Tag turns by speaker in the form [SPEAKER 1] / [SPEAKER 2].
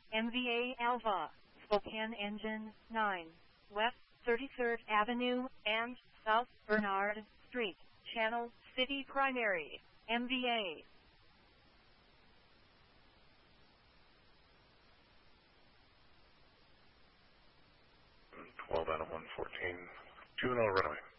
[SPEAKER 1] MVA Alva, Spokane Engine 9, West 33rd Avenue and South Bernard Street, Channel City Primary, MVA.
[SPEAKER 2] 12 out of 114, Juneau runway.